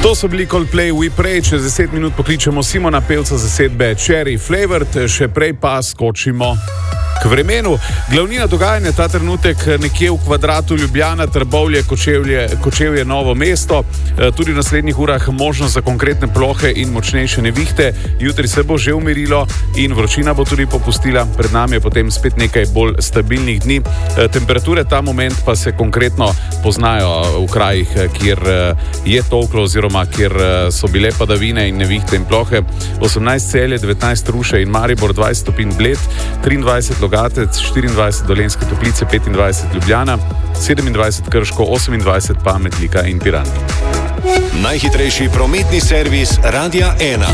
To so bili Coldplay We Pray, čez 10 minut pokličemo Simona Pevca zasedbe Cherry Flavored, še prej pa skočimo k vremenu. Glavnina dogajanja ta trenutek nekje v kvadratu Ljubljana, Trbovlje, Kočevje, Novo mesto. Tudi v naslednjih urah možnost za konkretne plohe in močnejše nevihte. Jutri se bo že umirilo in vročina bo tudi popustila. Pred nami je potem spet nekaj bolj stabilnih dni. Temperature ta moment pa se konkretno poznajo v krajih, kjer je tolklo oziroma kjer so bile padavine in nevihte in plohe. 18 Celje, 19 Ruše in Maribor, 20 stopinj Bled, 23 Logatec, 24 Dolenjske Toplice, 25 Ljubljana, 27 Krško, 28 pa Metlika in Piran. Najhitrejši prometni servis Radia 1.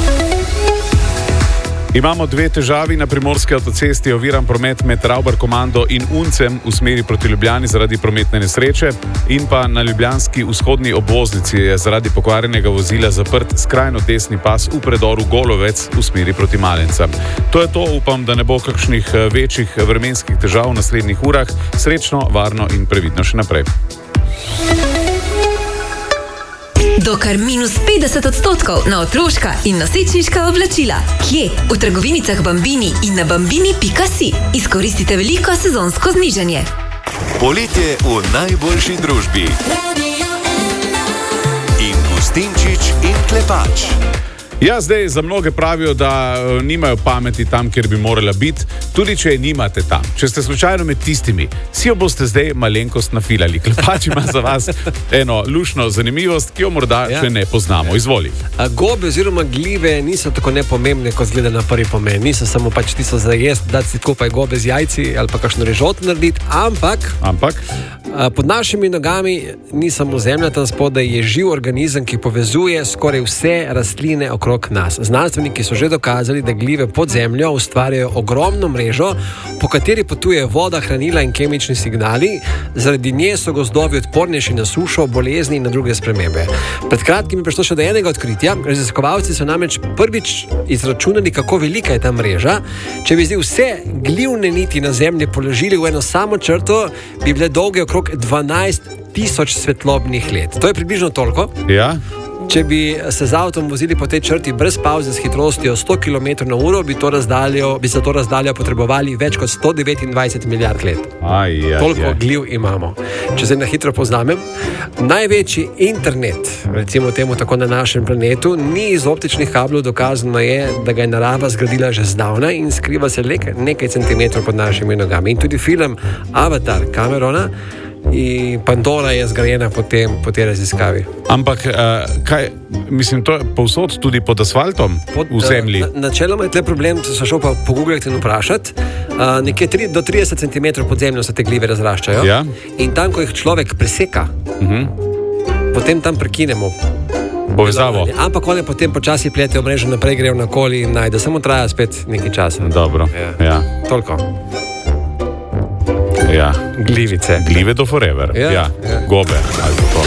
Imamo dve težavi na primorski avtocesti, oviran promet med Ravbar komando in Uncem v smeri proti Ljubljani zaradi prometne nesreče in pa na ljubljanski vzhodni obvoznici je zaradi pokvarjenega vozila zaprt skrajno desni pas v predoru Golovec v smeri proti Malencem. To je to, upam, da ne bo kakšnih večjih vremenskih težav v naslednjih urah. Srečno, varno in previdno še naprej. Do kar -50% na otroška in nosečniška oblačila. Kje? V trgovinicah Bambini in na bambini.si. Izkoristite veliko sezonsko znižanje. Poletje v najboljši družbi. In Gustinčič in Klepač. Ja, zdaj za mnoge pravijo, da nimajo pameti tam, kjer bi morala biti, tudi če je nimate tam. Če ste slučajno med tistimi, si jo boste zdaj malenkost nafilali. Klepač ima za vas eno lušno zanimivost, ki jo morda še ne poznamo. Izvoli. Gobe oziroma gljive niso tako nepomembne, kot zgleda na prvi pomen. Niso samo pač tisto za jesti, dati si skupaj gobe z jajci ali pa kakšno režoto narediti, ampak pod našimi nogami ni samo zemlja, tam spodaj je živ organizem, ki povezuje skoraj vse rastline okrog nas. Znanstveniki so že dokazali, da gljive pod zemljo ustvarjajo ogromno mrežo, po kateri potuje voda, hranila in kemični signali. Zaradi nje so gozdovi odpornejši na sušo, bolezni in na druge spremembe. Pred kratkim je prišlo še do enega odkritja. Raziskovalci so namreč prvič izračunali, kako velika je ta mreža. Če bi zdaj vse glivne niti na zemlji položili v eno samo črto, bi bile dolge okrog 12.000 svetlobnih let. To je približno toliko. Ja. Če bi se z avtom vozili po tej črti brez pavze s hitrostjo 100 km/h, bi za to razdaljo potrebovali več kot 129 milijard let. Toliko gljiv imamo. Če se na hitro poznamem, največji internet, recimo temu tako na našem planetu, ni iz optičnih kablov, dokazano je, da ga je narava zgradila že zdavnaj in skriva se le nekaj centimetrov pod našimi nogami. In tudi film Avatar Camerona in Pandora je zgrajena po tej raziskavi. Ampak, to je povsod tudi pod asfaltom v zemlji? Načeloma je tle problem, če se šel pa pogooglati in vprašati, nekje do 30 cm pod zemljo se te gljive razraščajo. Ja. In tam, ko jih človek preseka, potem tam prekinemo povezavo. Ampak one potem počasi pletejo mrežo naprej, grejo nakoli in najde. Samo traja spet nekaj časa. Dobro, ja. Toliko. Ja. Glivice. Gljive do forever. Ja. Gobe.